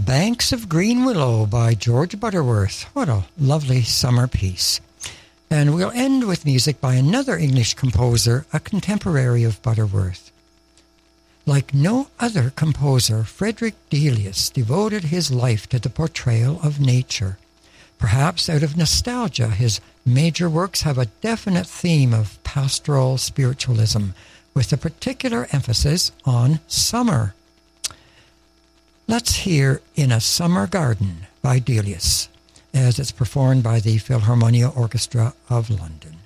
Banks of Green Willow by George Butterworth. What a lovely summer piece. And we'll end with music by another English composer, a contemporary of Butterworth. Like no other composer, Frederick Delius devoted his life to the portrayal of nature. Perhaps out of nostalgia, his major works have a definite theme of pastoral spiritualism, with a particular emphasis on summer. Let's hear In a Summer Garden by Delius, as it's performed by the Philharmonia Orchestra of London.